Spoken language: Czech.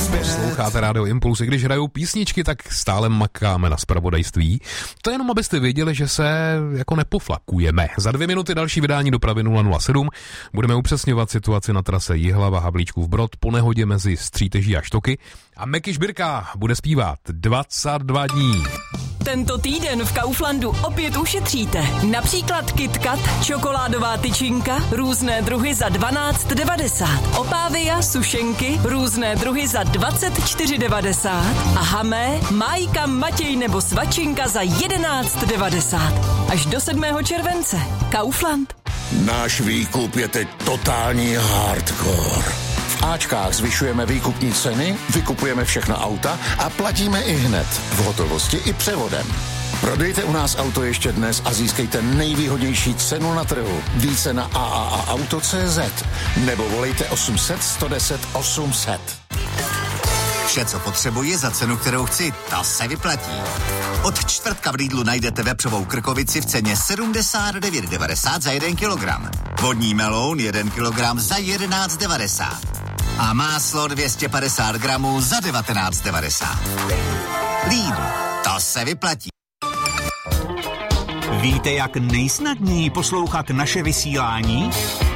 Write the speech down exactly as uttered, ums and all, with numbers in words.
Posloucháte Rádio Impuls, i když hrajou písničky, tak stále makáme na zpravodajství. To jenom, abyste věděli, že se jako nepoflakujeme. Za dvě minuty další vydání Dopravy nula nula sedm. Budeme upřesňovat situaci na trase Jihlava Havlíčkův Brod po nehodě mezi Stříteží a Štoky. A Meky Žbírka bude zpívat dvacet dva dní. Tento týden v Kauflandu opět ušetříte. Například KitKat, čokoládová tyčinka, různé druhy za dvanáct devadesát. Opávia, sušenky, různé druhy za dvacet čtyři devadesát. A Hamé, Májka, Matěj nebo Svačinka za jedenáct devadesát. Až do sedmého července. Kaufland. Náš výkup je teď totální hardcore. V Ačkách zvyšujeme výkupní ceny, vykupujeme všechna auta a platíme i hned, v hotovosti i převodem. Prodejte u nás auto ještě dnes a získejte nejvýhodnější cenu na trhu. Více na a a a auto tečka cé zet nebo volejte osm set, sto deset, osm set. Vše, co potřebuji za cenu, kterou chci, ta se vyplatí. Od čtvrtka v Lidlu najdete vepřovou krkovici v ceně sedmdesát devět devadesát za jeden kilogram. Vodní meloun jeden kilogram za jedenáct devadesát. A máslo dvě stě padesát gramů za devatenáct devadesát. Lidl, to se vyplatí. Víte, jak nejsnadněji poslouchat naše vysílání?